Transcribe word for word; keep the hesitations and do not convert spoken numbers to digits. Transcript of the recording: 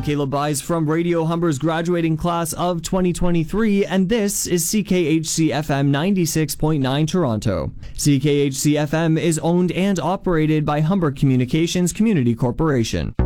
I'm Caleb Byes from Radio Humber's graduating class of twenty twenty-three, and this is C K H C F M ninety-six point nine Toronto. C K H C F M is owned and operated by Humber Communications Community Corporation.